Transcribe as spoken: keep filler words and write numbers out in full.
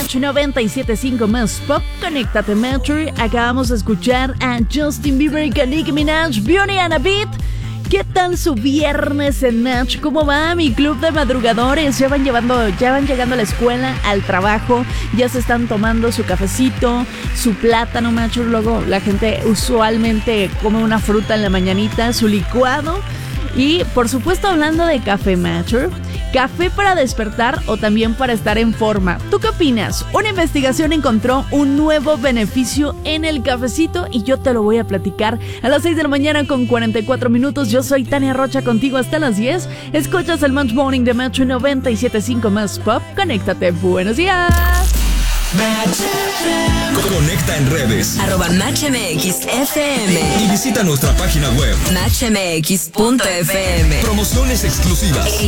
Match noventa y siete punto cinco más Pop. Conéctate, Matcher. Acabamos de escuchar a Justin Bieber y Nicki Minaj, Beauty and a Beat. ¿Qué tal su viernes en Match? ¿Cómo va mi club de madrugadores? Ya van llevando, ya van llegando a la escuela, al trabajo, ya se están tomando su cafecito, su plátano, Match. Luego la gente usualmente come una fruta en la mañanita, su licuado. Y por supuesto, hablando de café, Matcher, café para despertar o también para estar en forma. ¿Tú qué opinas? Una investigación encontró un nuevo beneficio en el cafecito y yo te lo voy a platicar a las seis de la mañana con cuarenta y cuatro minutos. Yo soy Tania Rocha, contigo hasta las diez. Escuchas el Match Morning de Match noventa y siete punto cinco más Pop. Conéctate. Buenos días. Conecta en redes arroba Match M X F M y visita nuestra página web match m x punto f m. Promociones exclusivas.